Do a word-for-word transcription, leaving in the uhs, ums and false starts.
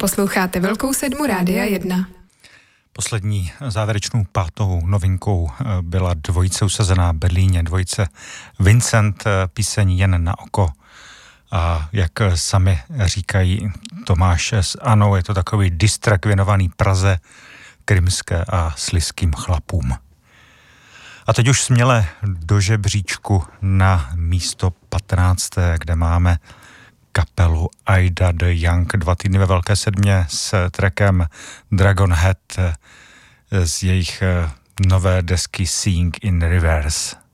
Posloucháte Velkou sedmu Rádia jedna. Poslední závěrečnou pátou novinkou byla dvojice usazená v Berlíně, dvojice Vincent, píseň Jen na oko. A jak sami říkají Tomáš s Anou, je to takový distrak věnovaný Praze, krymské a slizským chlapům. A teď už směle do žebříčku na místo patnácté, kde máme kapelu Ida the Young, dva týdny ve Velké sedmě s trackem Dragonhead z jejich nové desky Seeing in Reverse.